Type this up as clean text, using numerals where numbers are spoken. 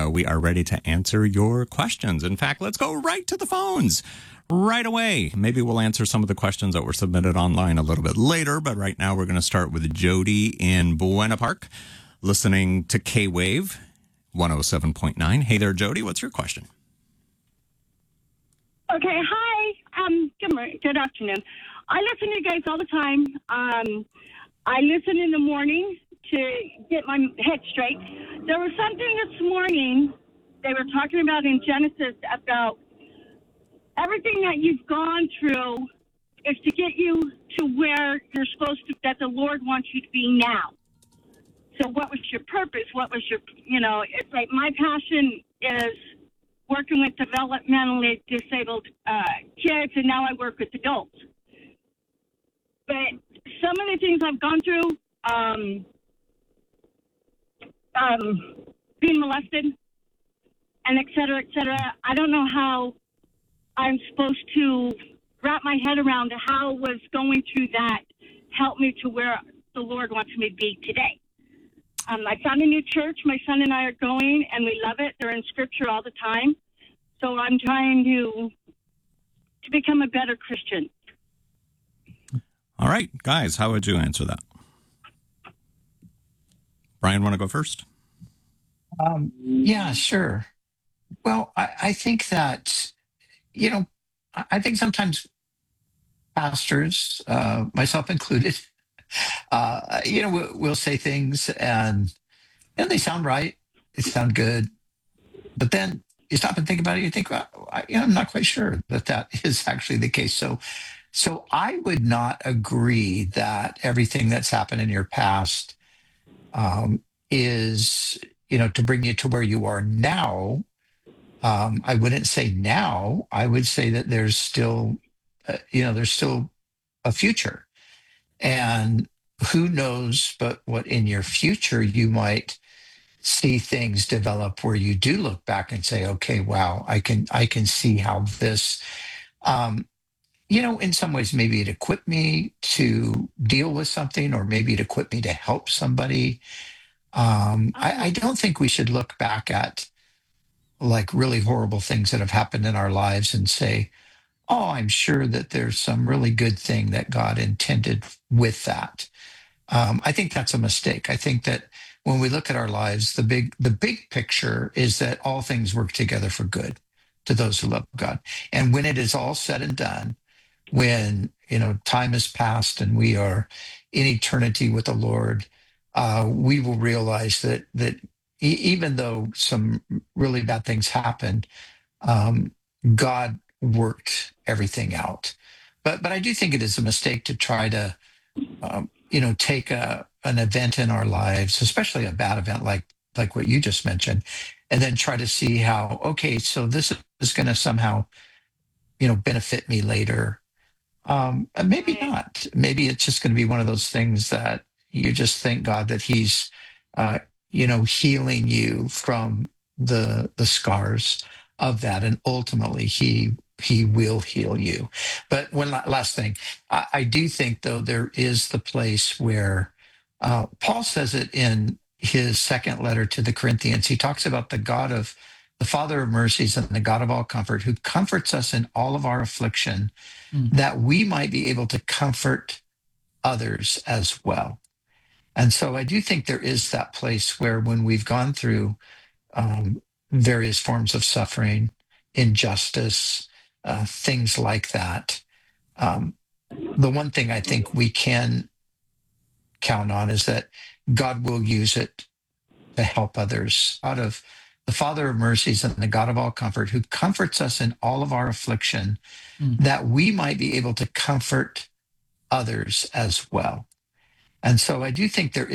we are ready to answer your questions. In fact, let's go right to the phones right away. Maybe we'll answer some of the questions that were submitted online a little bit later, but right now we're going to start with Jody in Buena Park, listening to K-Wave 107.9. Hey there, Jody. What's your question? Okay, hi. Good afternoon. I listen to you guys all the time. I listen in the morning to get my head straight. There was something this morning they were talking about in Genesis about everything that you've gone through is to get you to where you're supposed to, that the Lord wants you to be now. So what was your purpose? What was your, it's like my passion is working with developmentally disabled kids, and now I work with adults. But some of the things I've gone through, being molested, and et cetera, I don't know how I'm supposed to wrap my head around how was going through that helped me to where the Lord wants me to be today. I found a new church. My son and I are going, and we love it. They're in Scripture all the time. So I'm trying to become a better Christian. All right, guys, how would you answer that? Brian, want to go first? Yeah, sure. Well, I think that, I think sometimes pastors, myself included, we'll say things and they sound right. They sound good. But then you stop and think about it. You think, well, I'm not quite sure that is actually the case. So I would not agree that everything that's happened in your past is, to bring you to where you are now. I wouldn't say now. I would say that there's still, there's still a future. And who knows but what in your future you might see things develop where you do look back and say, okay, wow, I can see how this, in some ways, maybe it equipped me to deal with something, or maybe it equipped me to help somebody. I don't think we should look back at like really horrible things that have happened in our lives and say, oh, I'm sure that there's some really good thing that God intended with that. I think that's a mistake. I think that when we look at our lives, the big picture is that all things work together for good to those who love God. And when it is all said and done, when time has passed and we are in eternity with the Lord, we will realize that even though some really bad things happened, God worked everything out. But I do think it is a mistake to try to take an event in our lives, especially a bad event like what you just mentioned, and then try to see how, okay, so this is going to somehow, benefit me later. Maybe not. Maybe it's just going to be one of those things that you just thank God that He's, healing you from the scars of that, and ultimately He will heal you. But one last thing, I do think, though, there is the place where Paul says it in his second letter to the Corinthians. He talks about the Father of mercies and the God of all comfort, who comforts us in all of our affliction, that we might be able to comfort others as well. And so I do think there is that place where when we've gone through various forms of suffering, injustice, things like that, the one thing I think we can count on is that God will use it to help others. Out of the Father of mercies and the God of all comfort, who comforts us in all of our affliction, that we might be able to comfort others as well. And so I do think there